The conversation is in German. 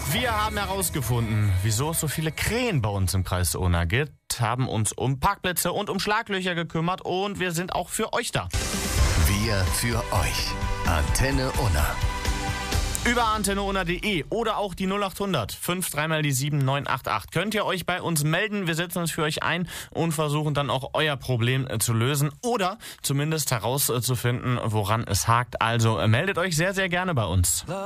Wir haben herausgefunden, wieso es so viele Krähen bei uns im Kreis Unna gibt, haben uns um Parkplätze und um Schlaglöcher gekümmert und wir sind auch für euch da. Wir für euch. Antenne Unna. Über antenneunna.de oder auch die 0800 53 mal die 7988 könnt ihr euch bei uns melden. Wir setzen uns für euch ein und versuchen dann auch euer Problem zu lösen oder zumindest herauszufinden, woran es hakt. Also meldet euch sehr, sehr gerne bei uns.